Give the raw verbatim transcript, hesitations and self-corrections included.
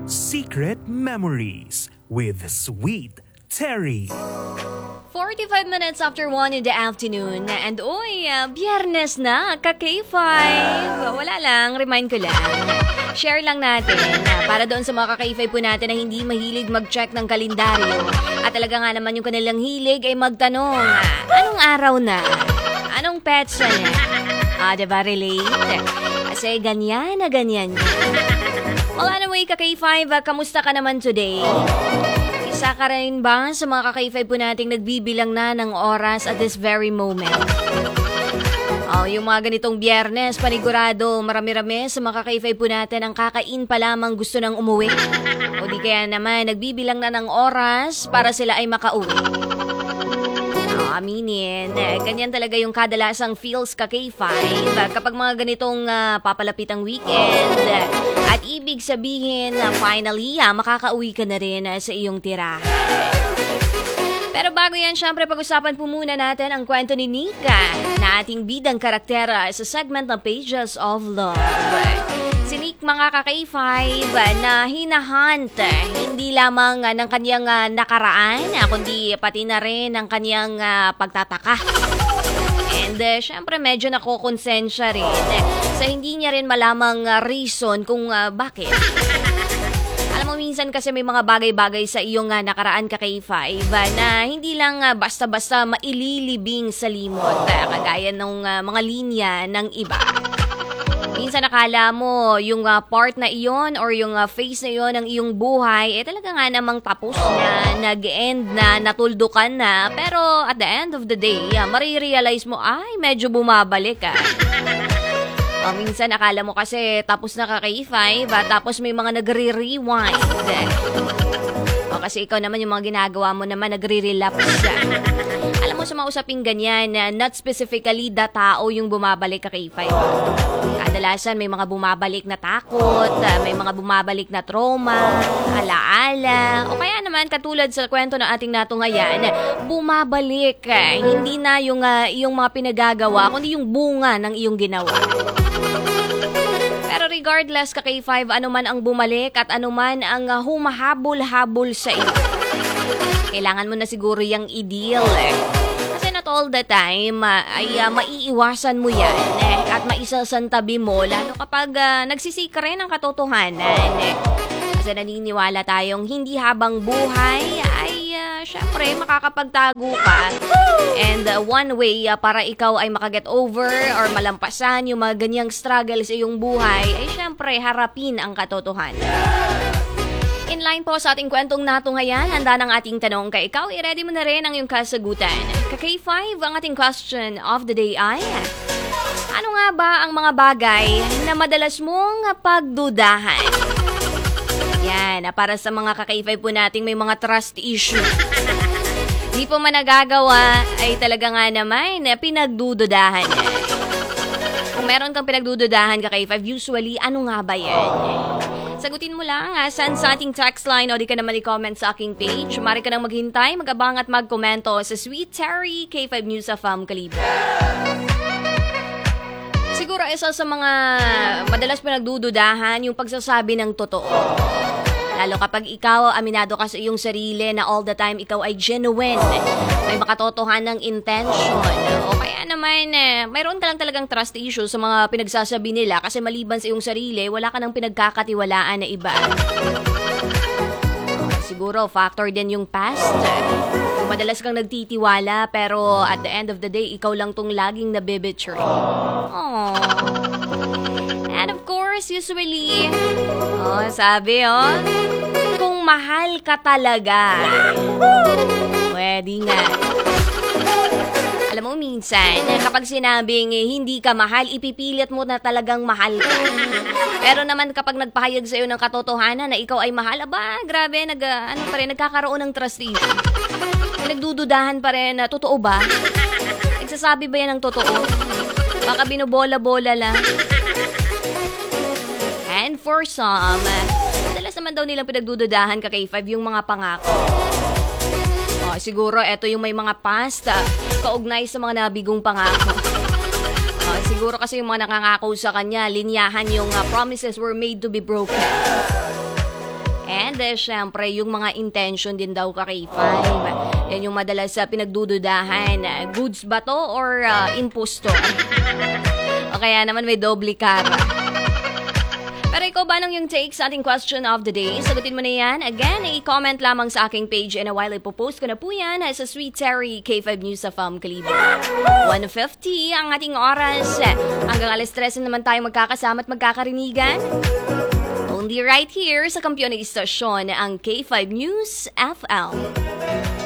Secret Memories with Sweet Terry. forty-five minutes after one in the afternoon. And uy, uh, biyernes na, ka-K five. Wala lang, remind ko lang. Share lang natin uh, para doon sa mga ka-K five po natin na hindi mahilig mag-check ng kalendaryo. At talaga nga naman yung kanilang hilig ay magtanong, uh, anong araw na? Anong petsa na? Ah, diba relate? Kasi ganyan na ganyan. Well, anyway, ka-K five, uh, kamusta ka naman today? Isa ka rin ba sa mga ka-K five po nating nagbibilang na ng oras at this very moment? Oh, yung mga ganitong biyernes, panigurado, marami-rami sa mga ka-K five po natin ang kakain pa lamang gusto nang umuwi. O di kaya naman, nagbibilang na ng oras para sila ay makauwi. Oh, aminin, eh, ganyan talaga yung kadalasang feels ka-K five kapag mga ganitong uh, papalapit ang weekend. At ibig sabihin na finally, ah, makakauwi ka na rin ah, sa iyong tirahan. Pero bago yan, syempre pag-usapan po muna natin ang kwento ni Nika na ating bidang karaktera sa segment ng Pages of Love. Si Nick, mga ka-K five, na hinahunt hindi lamang uh, ng kanyang uh, nakaraan, uh, kundi pati na rin ang kanyang uh, pagtataka. And uh, syempre medyo nakokonsensya rin eh, sa hindi niya rin malamang uh, reason kung uh, bakit. Alam mo, minsan kasi may mga bagay-bagay sa iyong uh, nakaraan ka-K five uh, na hindi lang uh, basta-basta maililibing sa limot, uh, kagaya ng uh, mga linya ng iba. Minsan nakala mo yung uh, part na iyon or yung uh, phase na iyon ng iyong buhay, eh talaga nga namang tapos na, nag-end na, natuldukan na. Pero at the end of the day, uh, marirealize mo, ay, medyo bumabalik ah. O, minsan akala mo kasi tapos na ka-K five, uh, tapos may mga nagre-rewind. O, kasi ikaw naman yung mga ginagawa mo naman, nagre-relapse. Alam mo, sa mga usaping ganyan, uh, not specifically the tao yung bumabalik ka-K five. Kadalasan may mga bumabalik na takot, uh, may mga bumabalik na trauma, alaala, o kaya naman katulad sa kwento ng ating natunghayan, bumabalik, uh, hindi na yung, uh, yung mga pinagagawa, kundi yung bunga ng iyong ginawa. Pero regardless ka-K five, ano man ang bumalik at ano man ang uh, humahabol-habol sa iyo, kailangan mo na siguro yung i-deal eh. Kasi not all the time uh, ay uh, maiiwasan mo yan eh, at maisasantabi mo lalo kapag uh, nagsisik ka rin ng katotohanan eh. Kasi naniniwala tayong hindi habang buhay ay uh, syempre makakapagtago ka. And uh, one way uh, para ikaw ay makaget over or malampasan yung mga ganyang struggles sa iyong buhay ay syempre harapin ang katotohanan. In line po sa ating kwentong natunghayan, handa ng ating tanong kay ikaw. I-ready mo na rin ang iyong kasagutan. Ka-K five, ang ating question of the day ay, ano nga ba ang mga bagay na madalas mong pagdudahan? Yan, para sa mga ka-K five po nating may mga trust issue. Di po man nagagawa, ay talaga nga naman pinagdududahan. Kung meron kang pinagdududahan ka-K five, usually, ano nga ba yan? Sagutin mo lang ha, saan sa ating text line o di ka naman i-comment sa aking page. Mari ka nang maghintay, mag-abang at magkomento sa Sweet Terry, K five News of um, Kalibo. Siguro isa sa mga madalas pinagdududahan yung pagsasabi ng totoo. Lalo kapag ikaw, aminado ka sa iyong sarili na all the time ikaw ay genuine, may makatotohanang intention. O kaya naman, eh, mayroon ka lang talagang trust issue sa mga pinagsasabi nila kasi maliban sa iyong sarili, wala ka nang pinagkakatiwalaan na iba. Siguro, factor din yung past. Kung madalas kang nagtitiwala pero at the end of the day, ikaw lang tong laging nabibitray. Aww. And of course, usually, oh, sabi oh, kung mahal ka talaga, pwede nga. Alam mo, minsan, kapag sinabing eh, hindi ka mahal, ipipilit mo na talagang mahal ka. Pero naman kapag nagpahayag sa iyo ng katotohanan na ikaw ay mahal, aba, grabe, nag, uh, ano pa rin, nagkakaroon ng trust issue. Nagdududahan pa rin na totoo ba? Nagsasabi ba yan ng totoo? Baka binubola-bola lang. And for some, madalas naman daw nilang pinagdududahan ka-K five yung mga pangako. O, siguro, eto yung may mga past, uh, kaugnay sa mga nabigong pangako. O, siguro kasi yung mga nakangako sa kanya, linyahan yung uh, promises were made to be broken. And eh, syempre, yung mga intention din daw ka K five. Yan yung madalas sa pinagdududahan. Goods ba to or uh, imposto? O kaya naman may doble cara. Pero ikaw ba nang yung take sa ating question of the day? Sagutin mo na yan. Again, i-comment lamang sa aking page and a while ipopost ko na po yan sa Sweet Terry K five News of um, Kalibo. one fifty ang ating oras. Hanggang alas tres naman tayo magkakasama at magkakarinigan. Only right here sa Kampiyon ng Istasyon, ang K five News F M.